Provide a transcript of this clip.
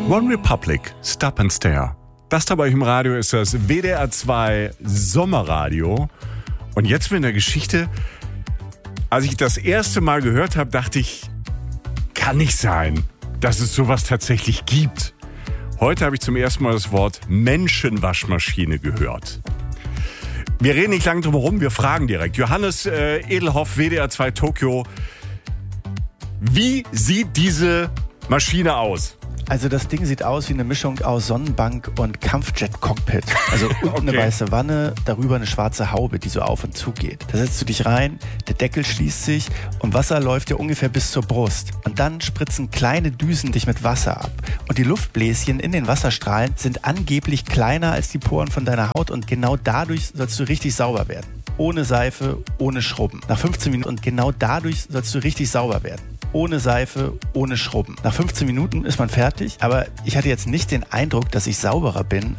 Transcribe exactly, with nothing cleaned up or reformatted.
One Republic, Stop and Stare. Das da bei euch im Radio ist das W D R zwei Sommerradio. Und jetzt mit der Geschichte, als ich das erste Mal gehört habe, dachte ich, kann nicht sein, dass es sowas tatsächlich gibt. Heute habe ich zum ersten Mal das Wort Menschenwaschmaschine gehört. Wir reden nicht lange drum herum, wir fragen direkt. Johannes äh, Edelhoff, W D R zwei Tokio. Wie sieht diese Maschine aus? Also das Ding sieht aus wie eine Mischung aus Sonnenbank und Kampfjet-Cockpit. Also unten okay. Eine weiße Wanne, darüber eine schwarze Haube, die so auf und zu geht. Da setzt du dich rein, der Deckel schließt sich und Wasser läuft dir ungefähr bis zur Brust. Und dann spritzen kleine Düsen dich mit Wasser ab. Und die Luftbläschen in den Wasserstrahlen sind angeblich kleiner als die Poren von deiner Haut und genau dadurch sollst du richtig sauber werden. Ohne Seife, ohne Schrubben. Nach fünfzehn Minuten und genau dadurch sollst du richtig sauber werden. Ohne Seife, ohne Schrubben. Nach fünfzehn Minuten ist man fertig, aber ich hatte jetzt nicht den Eindruck, dass ich sauberer bin,